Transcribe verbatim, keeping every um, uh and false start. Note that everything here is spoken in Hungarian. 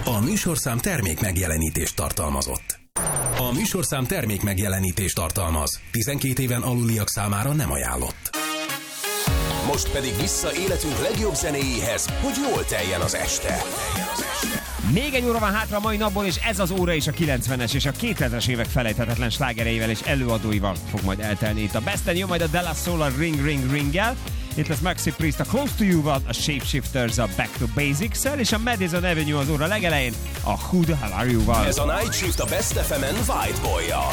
A műsorszám termék megjelenítést tartalmazott. A műsorszám termék megjelenítést tartalmaz. tizenkét éven aluliak számára nem ajánlott. Most pedig vissza életünk legjobb zenéjéhez, hogy jól teljen az este. Még egy óra van hátra a mai napból, és ez az óra is a kilencvenes és a kétezres évek felejthetetlen slágereivel és előadóival fog majd eltelni. Itt a Besten jön majd a De La Soul a Ring Ring Ringgel, itt lesz Maxi Priest a Close to You-val, a Shapeshifters a Back to Basics-el, és a Madison Avenue az óra legelején a Who the Hell Are You-val. Ez a Night Shift a Best ef emen White Boy-jal.